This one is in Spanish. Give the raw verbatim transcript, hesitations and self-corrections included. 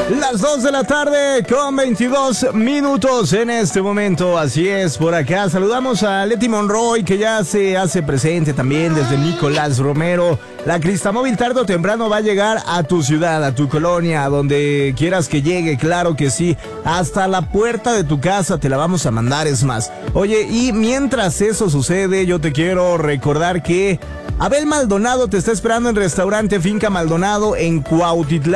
Las dos de la tarde con veintidós minutos en este momento, así es, por acá saludamos a Leti Monroy, que ya se hace presente también desde Nicolás Romero. La Cristamóvil tarde o temprano va a llegar a tu ciudad, a tu colonia, a donde quieras que llegue, claro que sí, hasta la puerta de tu casa te la vamos a mandar, es más. Oye, y mientras eso sucede, yo te quiero recordar que Abel Maldonado te está esperando en Restaurante Finca Maldonado en Cuautitlán.